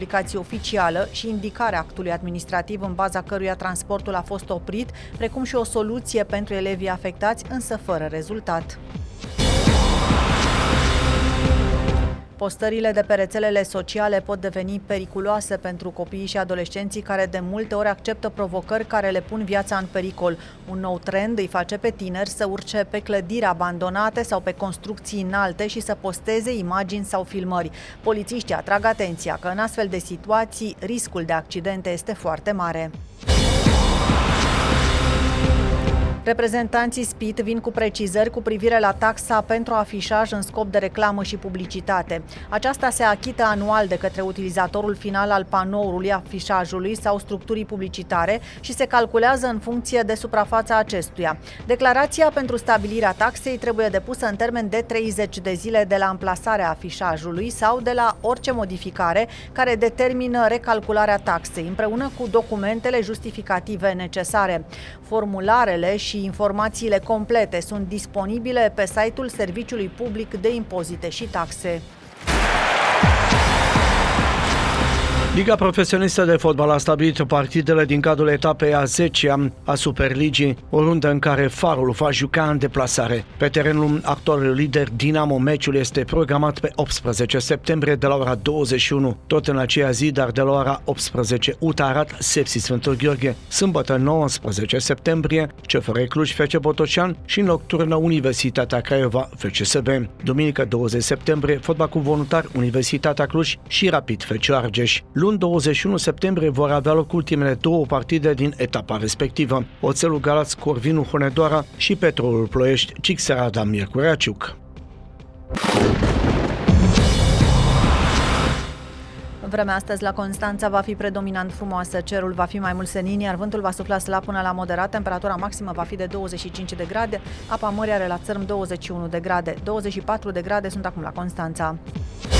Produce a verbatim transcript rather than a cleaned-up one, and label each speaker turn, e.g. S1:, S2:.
S1: Aplicație oficială și indicarea actului administrativ în baza căruia transportul a fost oprit, precum și o soluție pentru elevii afectați, însă fără rezultat. Postările de pe rețelele sociale pot deveni periculoase pentru copiii și adolescenții care de multe ori acceptă provocări care le pun viața în pericol. Un nou trend îi face pe tineri să urce pe clădiri abandonate sau pe construcții înalte și să posteze imagini sau filmări. Polițiștii atrag atenția că în astfel de situații riscul de accidente este foarte mare. Reprezentanții S P I T vin cu precizări cu privire la taxa pentru afișaj în scop de reclamă și publicitate. Aceasta se achită anual de către utilizatorul final al panoului, afișajului sau structurii publicitare și se calculează în funcție de suprafața acestuia. Declarația pentru stabilirea taxei trebuie depusă în termen de treizeci de zile de la amplasarea afișajului sau de la orice modificare care determină recalcularea taxei, împreună cu documentele justificative necesare. Formularele și și informațiile complete sunt disponibile pe site-ul Serviciului Public de Impozite și Taxe.
S2: Liga Profesionistă de Fotbal a stabilit partidele din cadrul etapei a zecea a Superligii, o rundă în care Farul va juca în deplasare. Pe terenul actualului lider Dinamo, meciul este programat pe optsprezece septembrie de la ora douăzeci și unu. Tot în aceea zi, dar de la ora optsprezece, U T A Arad, Sepsi Sfântul Gheorghe. Sâmbătă nouăsprezece septembrie, C F R Cluj, F C Botoșani și în nocturnă Universitatea Craiova, F C S B. Duminică douăzeci septembrie, fotbal cu voluntar, Universitatea Cluj și Rapid F C Argeș. Luni douăzeci și unu septembrie vor avea loc ultimele două partide din etapa respectivă. Oțelul Galați, Corvinu Hunedoara și Petrolul Ploiești, Cixerada Miercurea Ciuc.
S1: Vremea astăzi la Constanța va fi predominant frumoasă, cerul va fi mai mult senin, iar vântul va sufla slab până la moderat, temperatura maximă va fi de douăzeci și cinci de grade, apa mării are la țărm douăzeci și unu de grade, douăzeci și patru de grade sunt acum la Constanța.